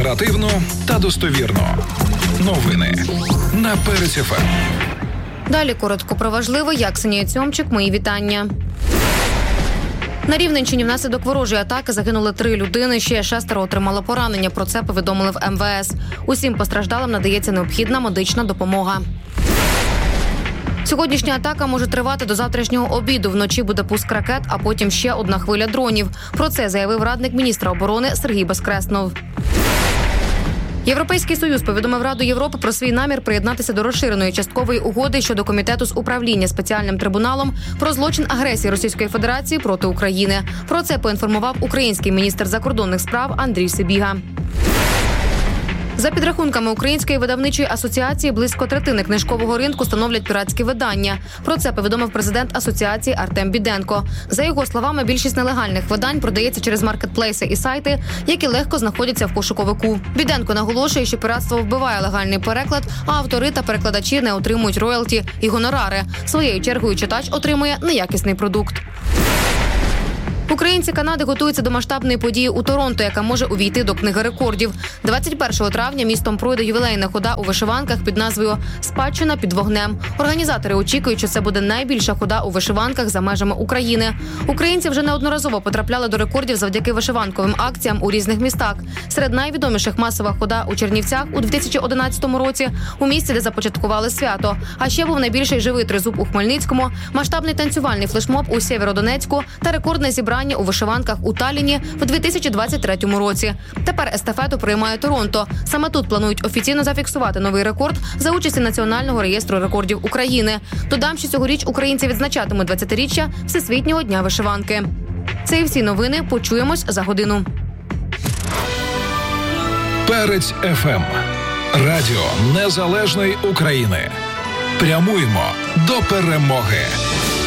Оперативно та достовірно. Новини на Перець ФМ. Далі коротко про важливе. Я Ксенія Цьомчик. Мої вітання. На Рівненщині внаслідок ворожої атаки загинули 3 людини, ще 6 отримало поранення. Про це повідомили в МВС. Усім постраждалим надається необхідна медична допомога. Сьогоднішня атака може тривати до завтрашнього обіду. Вночі буде пуск ракет, а потім ще одна хвиля дронів. Про це заявив радник міністра оборони Сергій Безкреснов. Європейський Союз повідомив Раду Європи про свій намір приєднатися до розширеної часткової угоди щодо комітету з управління спеціальним трибуналом про злочин агресії Російської Федерації проти України. Про це поінформував український міністр закордонних справ Андрій Сибіга. За підрахунками Української видавничої асоціації, близько третини книжкового ринку становлять піратські видання. Про це повідомив президент асоціації Артем Біденко. За його словами, більшість нелегальних видань продається через маркетплейси і сайти, які легко знаходяться в пошуковику. Біденко наголошує, що піратство вбиває легальний переклад, а автори та перекладачі не отримують роялті і гонорари. Своєю чергою читач отримує неякісний продукт. Українці Канади готуються до масштабної події у Торонто, яка може увійти до книги рекордів. 21 травня містом пройде ювілейна хода у вишиванках під назвою «Спадщина під вогнем». Організатори очікують, що це буде найбільша хода у вишиванках за межами України. Українці вже неодноразово потрапляли до рекордів завдяки вишиванковим акціям у різних містах. Серед найвідоміших масова хода у Чернівцях у 2011 році, у місті, де започаткували свято. А ще був найбільший живий тризуб у Хмельницькому, масштабний танцювальний флешмоб у Сєвєродонецьку та рекордне зібрання у вишиванках у Талліні в 2023 році. Тепер естафету приймає Торонто. Саме тут планують офіційно зафіксувати новий рекорд за участі Національного реєстру рекордів України. Додам, що цьогоріч українці відзначатимуть 20-річчя Всесвітнього дня вишиванки. Це і всі новини. Почуємось за годину. Перець ФМ. Радіо Незалежної України. Прямуємо до перемоги.